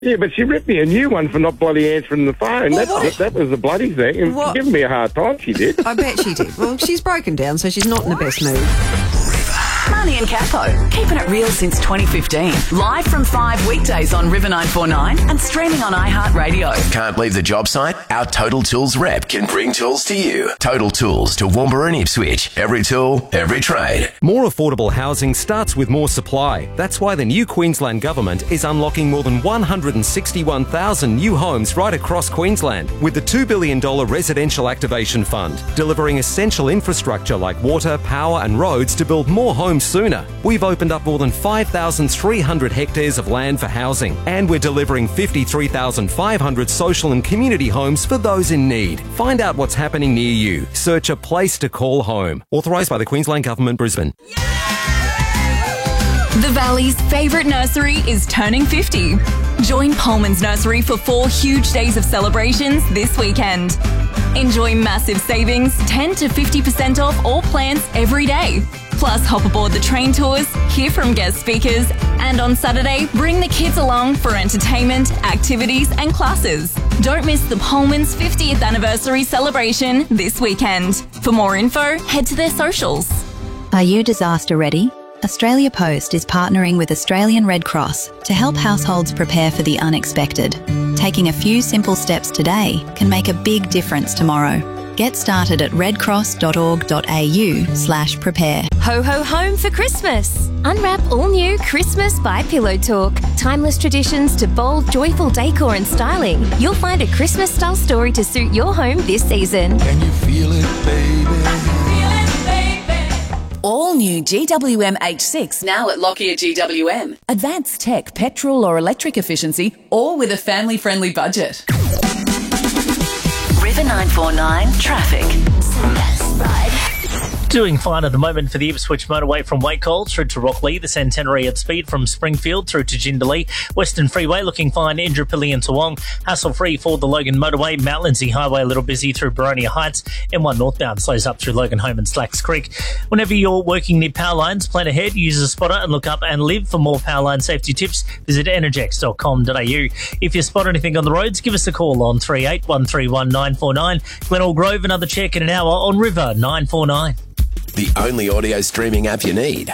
Yeah, but she ripped me a new one for not bloody answering the phone. That was the bloody thing. And she's giving me a hard time, she did. I bet she did. Well, she's broken down, so she's not in the best mood. Marnie and Capo, keeping it real since 2015. Live from 5 weekdays on River 949 and streaming on iHeartRadio. Can't leave the job site? Our Total Tools rep can bring tools to you. Total Tools to Toowoomba and Ipswich. Every tool, every trade. More affordable housing starts with more supply. That's why the new Queensland Government is unlocking more than 161,000 new homes right across Queensland with the $2 billion Residential Activation Fund, delivering essential infrastructure like water, power and roads to build more homes sooner. We've opened up more than 5,300 hectares of land for housing, and we're delivering 53,500 social and community homes for those in need. Find out what's happening near you. Search a place to call home. Authorised by the Queensland Government, Brisbane. The Valley's favourite nursery is turning 50. Join Pullman's Nursery for 4 huge days of celebrations this weekend. Enjoy massive savings, 10 to 50% off all plants every day. Plus, hop aboard the train tours, hear from guest speakers, and on Saturday, bring the kids along for entertainment, activities and classes. Don't miss the Pullman's 50th anniversary celebration this weekend. For more info, head to their socials. Are you disaster ready? Australia Post is partnering with Australian Red Cross to help households prepare for the unexpected. Taking a few simple steps today can make a big difference tomorrow. Get started at redcross.org.au/prepare. Ho ho home for Christmas. Unwrap all new Christmas by Pillow Talk. Timeless traditions to bold, joyful decor and styling. You'll find a Christmas style story to suit your home this season. Can you feel it, baby? All new GWM H6 now at Lockyer GWM. Advanced tech, petrol or electric efficiency, all with a family-friendly budget. River 949 traffic. Doing fine at the moment for the Ipswich motorway from Wacol through to Rocklea, the Centenary at speed from Springfield through to Jindalee. Western Freeway looking fine, Indooroopilly and Toowong. Hassle-free for the Logan motorway. Mount Lindesay Highway a little busy through Boronia Heights. M1 northbound slows up through Logan Home and Slacks Creek. Whenever you're working near power lines, plan ahead, use a spotter and look up and live. For more power line safety tips, visit energex.com.au. If you spot anything on the roads, give us a call on 38131949. 949. Glenelg Grove, another check in an hour on River 949. The only audio streaming app you need.